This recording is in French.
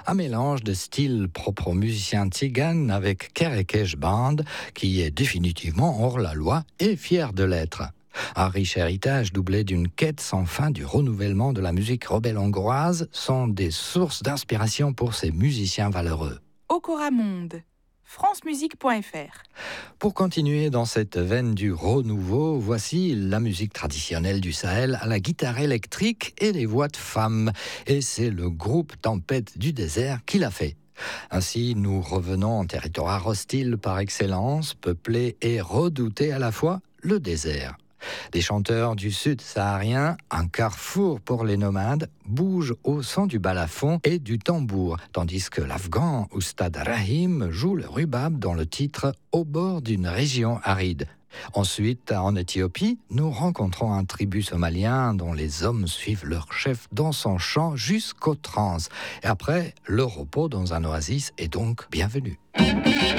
Un mélange de styles propres aux musiciens tziganes avec Kerekesh Band, qui est définitivement hors la loi et fier de l'être. Un riche héritage doublé d'une quête sans fin du renouvellement de la musique rebelle hongroise sont des sources d'inspiration pour ces musiciens valeureux. Okora Monde, francemusique.fr. Pour continuer dans cette veine du renouveau, voici la musique traditionnelle du Sahel à la guitare électrique et les voix de femmes. Et c'est le groupe Tempête du désert qui l'a fait. Ainsi, nous revenons en territoire hostile par excellence, peuplé et redouté à la fois, le désert. Des chanteurs du sud saharien, un carrefour pour les nomades, bougent au son du balafon et du tambour, tandis que l'Afghan Oustad Rahim joue le rubab dans le titre « Au bord d'une région aride ». Ensuite, en Éthiopie, nous rencontrons un tribut somalien dont les hommes suivent leur chef dans son chant jusqu'aux trans. Et après, le repos dans un oasis est donc bienvenu.